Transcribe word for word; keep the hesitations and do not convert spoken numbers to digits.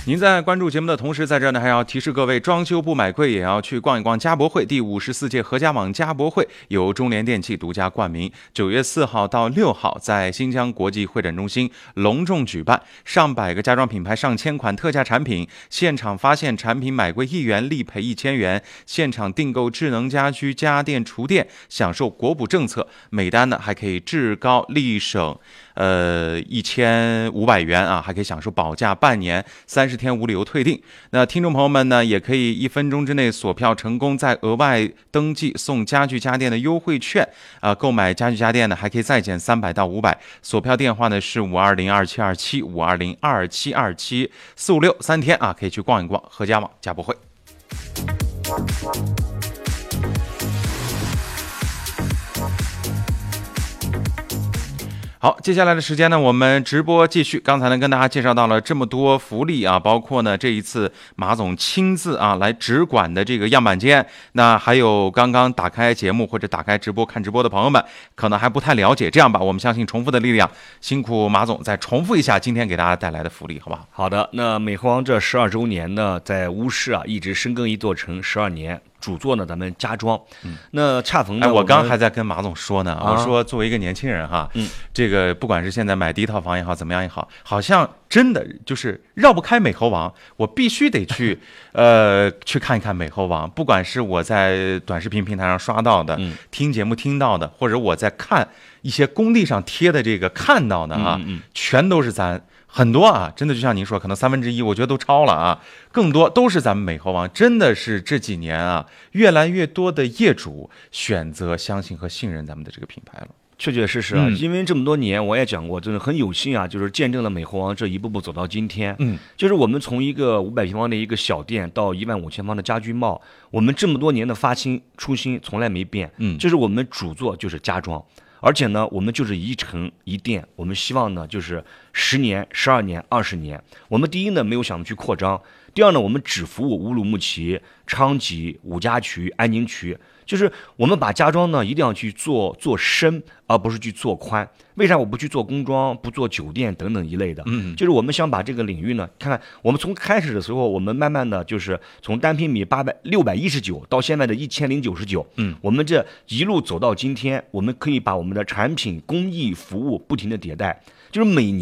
您在关注节目的同时，在这儿呢还要提示各位，装修不买贵也要去逛一逛家博会。第五十四届合家网家博会由中联电器独家冠名，九月四号到六号在新疆国际会展中心隆重举办，上百个家装品牌、上千款特价产品，现场发现产品买贵一元立赔一千元，现场订购智能家居、家电、厨电，享受国补政策，每单呢还可以至高立省呃一千五百元啊，还可以享受保价半年，三十天无理由退订。那听众朋友们呢，也可以一分钟之内锁票成功，再额外登记送家具家电的优惠券啊、呃，购买家具家电呢还可以再减三百到五百。锁票电话呢是五二零二七二七五二零二七二七，四五六三天啊，可以去逛一逛合家网家博会。好，接下来的时间呢，我们直播继续。刚才呢，跟大家介绍到了这么多福利啊，包括呢这一次马总亲自啊来直管的这个样板间。那还有刚刚打开节目或者打开直播看直播的朋友们，可能还不太了解。这样吧，我们相信重复的力量，辛苦马总再重复一下今天给大家带来的福利，好不好？ 好的，那美和王这十二周年呢，在乌市啊一直深耕一座城十二年。主做呢，咱们家装。嗯，那恰逢呢， 哎，我刚还在跟马总说呢， 啊、 我说作为一个年轻人哈， 嗯， 这个不管是现在买第一套房也好，怎么样也好，好像真的就是绕不开美猴王，我必须得去呃去看一看美猴王。不管是我在短视频平台上刷到的， 嗯、 听节目听到的，或者我在看一些工地上贴的这个看到的啊， 嗯嗯、 全都是咱。很多啊，真的就像您说，可能三分之一，我觉得都超了啊，更多都是咱们美猴王。真的是这几年啊，越来越多的业主选择相信和信任咱们的这个品牌了。 确确实实啊， 嗯、 因为这么多年我也讲过，真的很有幸啊，就是见证了美猴王这一步步走到今天。 嗯， 就是我们从一个五百平方的一个小店到一万五千方的家居贸，我们这么多年的发心初心从来没变。 嗯， 就是我们主做就是家装。而且呢，我们就是一城一店，我们希望呢，就是十年、十二年、二十年。我们第一呢，没有想去扩张；第二呢，我们只服务乌鲁木齐、昌吉、五家渠、安宁区。就是我们把家装呢，一定要去做做深，而不是去做宽。为啥我不去做工装，不做酒店等等一类的？ 嗯， 就是我们想把这个领域呢，看看我们从开始的时候，我们慢慢的就是从单平米八百六百一十九到现在的一千零九十九， 嗯， 我们这一路走到今天，我们可以把我们的产品、工艺、服务不停的迭代，就是每年。